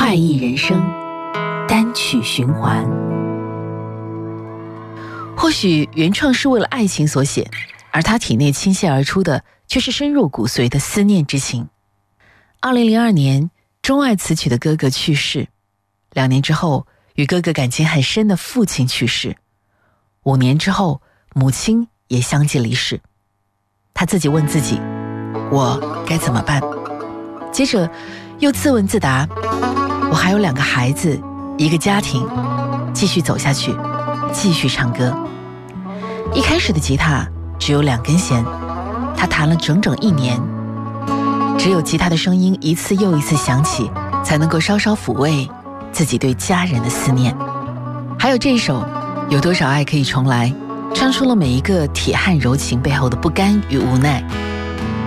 怪异人生单曲循环。或许原创是为了爱情所写，而他体内倾泻而出的却是深入骨髓的思念之情。2002年，钟爱此曲的哥哥去世，2年之后，与哥哥感情很深的父亲去世，5年之后，母亲也相继离世。他自己问自己，我该怎么办？接着又自问自答，我还有2个孩子，一个家庭，继续走下去，继续唱歌。一开始的吉他只有2根弦，他弹了整整1年，只有吉他的声音一次又一次响起，才能够稍稍抚慰自己对家人的思念。还有这一首有多少爱可以重来，唱出了每一个铁汉柔情背后的不甘与无奈。